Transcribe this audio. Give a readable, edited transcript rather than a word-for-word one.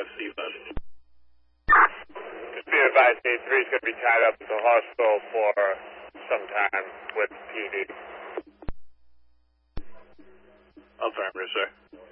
C5. Just be advised, D3 is going to be tied up at the hospital for some time with PD. Affirmative, sir.